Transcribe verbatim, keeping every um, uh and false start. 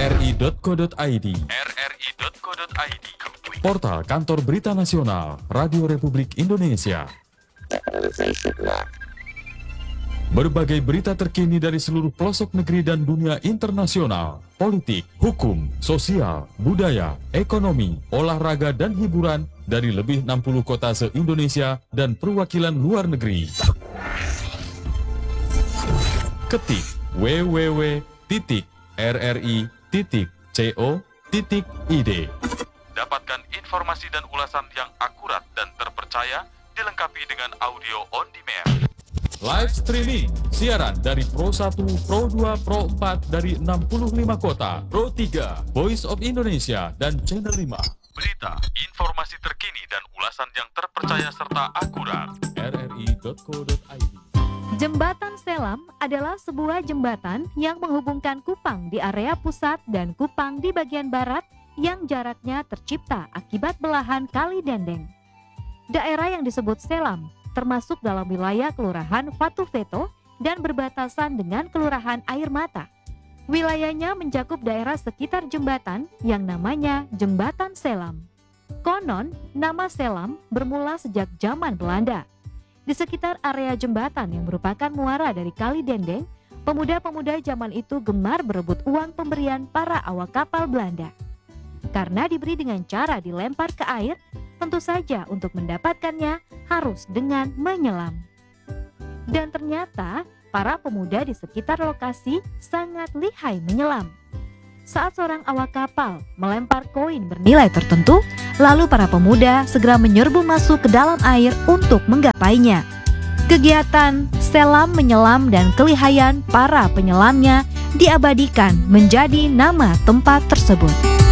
r r i dot co dot i d r r i dot co dot i d Portal Kantor Berita Nasional Radio Republik Indonesia. Berbagai berita terkini dari seluruh pelosok negeri dan dunia internasional, politik, hukum, sosial, budaya, ekonomi, olahraga, dan hiburan dari lebih enam puluh kota se-Indonesia dan perwakilan luar negeri. Ketik w w w titik r r i titik co titik i d. Dapatkan informasi dan ulasan yang akurat dan terpercaya, dilengkapi dengan audio on demand. Live streaming, siaran dari Pro satu, Pro dua, Pro empat dari enam puluh lima kota, Pro tiga, Voice of Indonesia, dan Channel lima. Berita, informasi terkini dan ulasan yang terpercaya serta akurat. r r i dot co dot i d. Jembatan Selam adalah sebuah jembatan yang menghubungkan Kupang di area pusat dan Kupang di bagian barat yang jaraknya tercipta akibat belahan Kali Dendeng. Daerah yang disebut Selam termasuk dalam wilayah Kelurahan Vatuvveto dan berbatasan dengan Kelurahan Air Mata. Wilayahnya mencakup daerah sekitar jembatan yang namanya Jembatan Selam. Konon, nama Selam bermula sejak zaman Belanda. Di sekitar area jembatan yang merupakan muara dari Kali Dendeng, pemuda-pemuda zaman itu gemar berebut uang pemberian para awak kapal Belanda. Karena diberi dengan cara dilempar ke air, tentu saja untuk mendapatkannya harus dengan menyelam. Dan ternyata para pemuda di sekitar lokasi sangat lihai menyelam. Saat seorang awak kapal melempar koin bernilai tertentu, lalu para pemuda segera menyerbu masuk ke dalam air untuk menggapainya. Kegiatan selam menyelam dan kelihayan para penyelamnya diabadikan menjadi nama tempat tersebut.